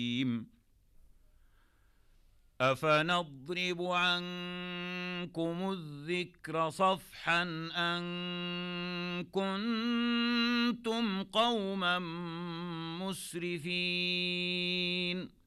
أفنضرب عنكم الذكر صفحا أن كنتم قوما مسرفين